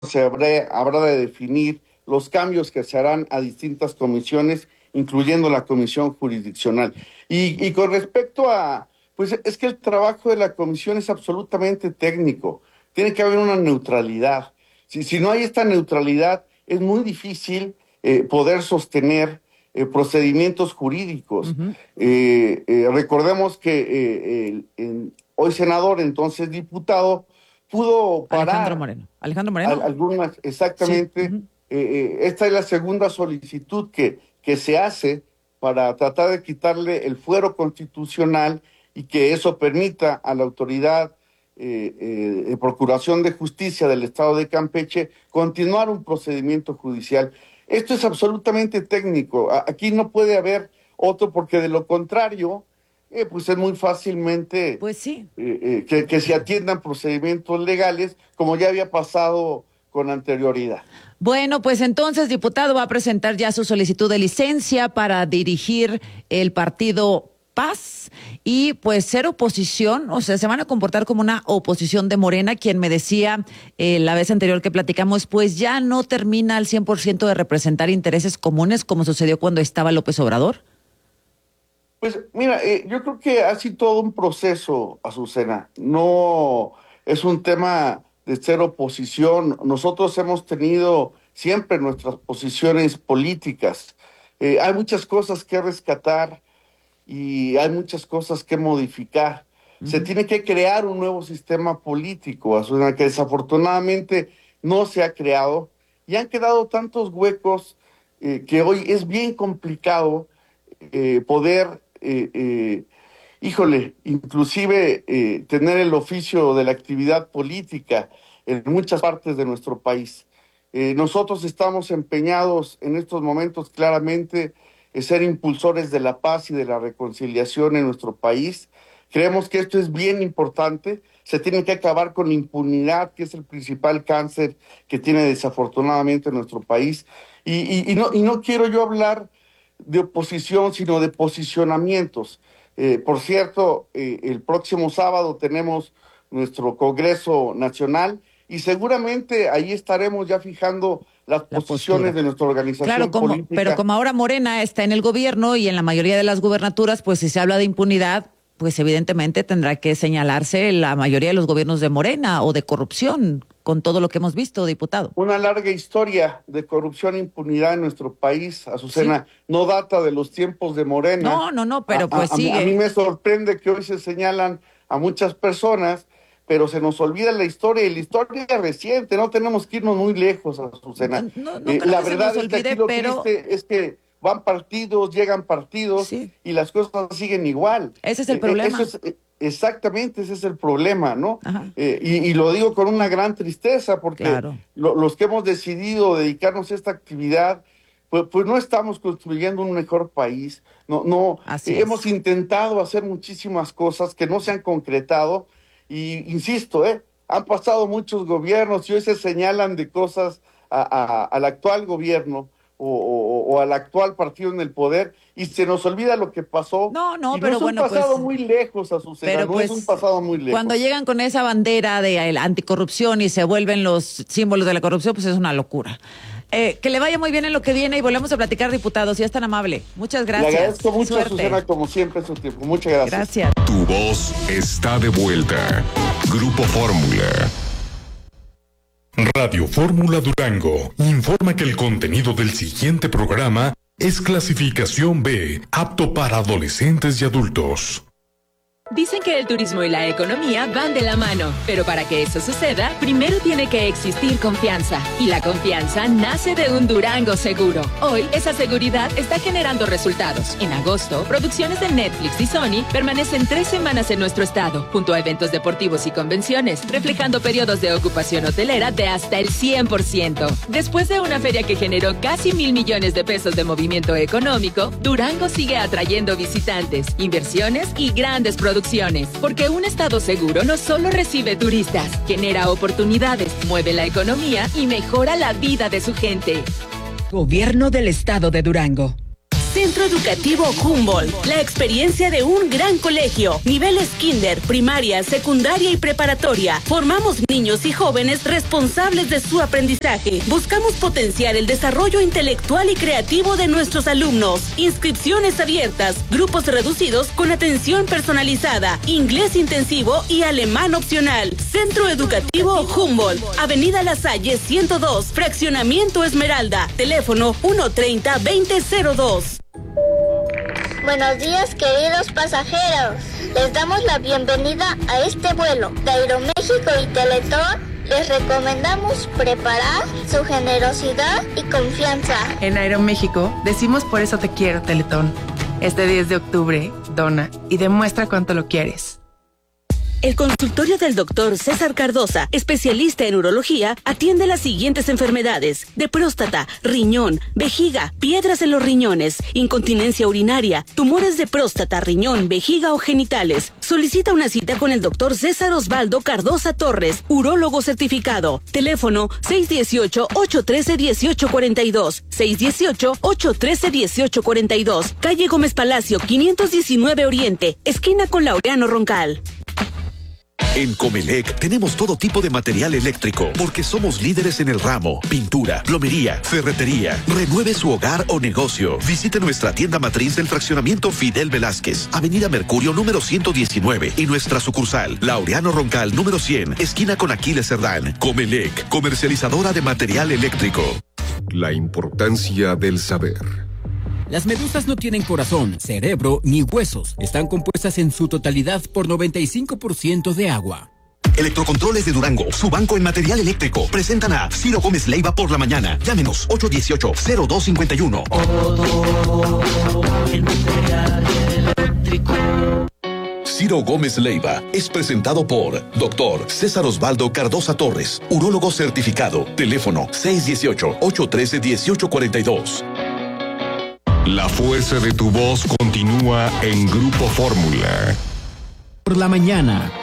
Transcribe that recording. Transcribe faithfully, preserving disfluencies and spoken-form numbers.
se habrá, habrá de definir los cambios que se harán a distintas comisiones, incluyendo la comisión jurisdiccional. Y, y con respecto a, pues es que el trabajo de la comisión es absolutamente técnico, tiene que haber una neutralidad. Si, si no hay esta neutralidad, es muy difícil eh, poder sostener eh, procedimientos jurídicos. Uh-huh. eh, eh, recordemos que eh, el, el hoy senador, entonces diputado, pudo parar Alejandro Moreno. Alejandro Moreno. A, algunas, exactamente. Sí. Uh-huh. eh, eh, esta es la segunda solicitud que, que se hace para tratar de quitarle el fuero constitucional y que eso permita a la autoridad eh, eh, de Procuración de Justicia del Estado de Campeche continuar un procedimiento judicial. Esto es absolutamente técnico. Aquí no puede haber otro, porque de lo contrario, eh, pues es muy fácilmente pues sí. eh, eh, que, que se atiendan procedimientos legales, como ya había pasado con anterioridad. Bueno, pues entonces, diputado, va a presentar ya su solicitud de licencia para dirigir el partido Paz y pues ser oposición, o sea, se van a comportar como una oposición de Morena, quien me decía eh, la vez anterior que platicamos, pues ya no termina al cien por ciento de representar intereses comunes como sucedió cuando estaba López Obrador. Pues mira, eh, yo creo que ha sido todo un proceso, Azucena, no es un tema de ser oposición. Nosotros hemos tenido siempre nuestras posiciones políticas, eh, hay muchas cosas que rescatar y hay muchas cosas que modificar. Uh-huh. Se tiene que crear un nuevo sistema político, Azucena, que desafortunadamente no se ha creado, y han quedado tantos huecos eh, que hoy es bien complicado eh, poder, eh, eh, híjole, inclusive eh, tener el oficio de la actividad política en muchas partes de nuestro país. Eh, nosotros estamos empeñados en estos momentos claramente en ser impulsores de la paz y de la reconciliación en nuestro país. Creemos que esto es bien importante. Se tiene que acabar con la impunidad, que es el principal cáncer que tiene desafortunadamente nuestro país. Y, y, y, no, y no quiero yo hablar de oposición, sino de posicionamientos. Eh, por cierto, eh, el próximo sábado tenemos nuestro Congreso Nacional y seguramente ahí estaremos ya fijando las la posiciones postura de nuestra organización claro, como, política. Pero como ahora Morena está en el gobierno y en la mayoría de las gubernaturas, pues si se habla de impunidad, pues evidentemente tendrá que señalarse la mayoría de los gobiernos de Morena o de corrupción, con todo lo que hemos visto, diputado. Una larga historia de corrupción e impunidad en nuestro país, Azucena, sí. No data de los tiempos de Morena. No, no, no, pero a, pues a, sigue. A mí, a mí me sorprende que hoy se señalan a muchas personas, pero se nos olvida la historia, y la historia es reciente, no tenemos que irnos muy lejos, Azucena. No, no, eh, no la verdad olvide, es que aquí lo pero... triste es que van partidos, llegan partidos, sí. Y las cosas siguen igual. Ese es el problema. Eh, eso es, exactamente, ese es el problema, ¿no? Eh, y, y lo digo con una gran tristeza, porque claro. lo, los que hemos decidido dedicarnos a esta actividad, pues, pues no estamos construyendo un mejor país, no, no eh, hemos intentado hacer muchísimas cosas que no se han concretado. Y insisto, eh, han pasado muchos gobiernos y hoy se señalan de cosas a, a, al actual gobierno o, o, o al actual partido en el poder y se nos olvida lo que pasó. No, no, y pero no es un bueno, pasado pues, muy lejos, Azucena, pero no pues, es un pasado muy lejos. Cuando llegan con esa bandera de anticorrupción y se vuelven los símbolos de la corrupción, pues es una locura. Eh, que le vaya muy bien en lo que viene y volvemos a platicar, diputado, si es tan amable. Muchas gracias. Le agradezco mucho, Suerte. Azucena, como siempre, su tiempo. Muchas gracias. Gracias. Tu voz está de vuelta. Grupo Fórmula. Radio Fórmula Durango informa que el contenido del siguiente programa es clasificación B, apto para adolescentes y adultos. Dicen que el turismo y la economía van de la mano, pero para que eso suceda, primero tiene que existir confianza. Y la confianza nace de un Durango seguro. Hoy, esa seguridad está generando resultados. En agosto, producciones de Netflix y Sony permanecen tres semanas en nuestro estado, junto a eventos deportivos y convenciones, reflejando periodos de ocupación hotelera de hasta el cien por ciento. Después de una feria que generó casi mil millones de pesos de movimiento económico, Durango sigue atrayendo visitantes, inversiones y grandes producciones. Porque un estado seguro no solo recibe turistas, genera oportunidades, mueve la economía y mejora la vida de su gente. Gobierno del Estado de Durango. Centro Educativo Humboldt, la experiencia de un gran colegio. Niveles kinder, primaria, secundaria y preparatoria. Formamos niños y jóvenes responsables de su aprendizaje. Buscamos potenciar el desarrollo intelectual y creativo de nuestros alumnos. Inscripciones abiertas, grupos reducidos con atención personalizada, inglés intensivo y alemán opcional. Centro Educativo Humboldt, Avenida La Salle ciento dos, Fraccionamiento Esmeralda. Teléfono uno treinta, veinte cero dos. Buenos días, queridos pasajeros. Les damos la bienvenida a este vuelo. De Aeroméxico y Teletón les recomendamos preparar su generosidad y confianza. En Aeroméxico decimos por eso te quiero, Teletón. Este diez de octubre, dona y demuestra cuánto lo quieres. El consultorio del doctor César Cardosa, especialista en urología, atiende las siguientes enfermedades: de próstata, riñón, vejiga, piedras en los riñones, incontinencia urinaria, tumores de próstata, riñón, vejiga o genitales. Solicita una cita con el doctor César Osvaldo Cardosa Torres, urólogo certificado. Teléfono seis uno ocho, ocho uno tres, uno ocho cuatro dos, seis uno ocho, ocho uno tres, uno ocho cuatro dos, calle Gómez Palacio, quinientos diecinueve Oriente, esquina con Laureano Roncal. En Comelec tenemos todo tipo de material eléctrico porque somos líderes en el ramo: pintura, plomería, ferretería. Renueve su hogar o negocio. Visite nuestra tienda matriz del fraccionamiento Fidel Velázquez, Avenida Mercurio número ciento diecinueve, y nuestra sucursal Laureano Roncal número cien, esquina con Aquiles Cerdán. Comelec, comercializadora de material eléctrico. La importancia del saber. Las medusas no tienen corazón, cerebro ni huesos. Están compuestas en su totalidad por noventa y cinco por ciento de agua. Electrocontroles de Durango, su banco en material eléctrico, presentan a Ciro Gómez Leiva por la mañana. Llámenos ocho uno ocho, cero dos cinco uno. Ciro Gómez Leiva es presentado por doctor César Osvaldo Cardosa Torres, urólogo certificado. Teléfono seis uno ocho, ocho uno tres, uno ocho cuatro dos. La fuerza de tu voz continúa en Grupo Fórmula. Por la mañana.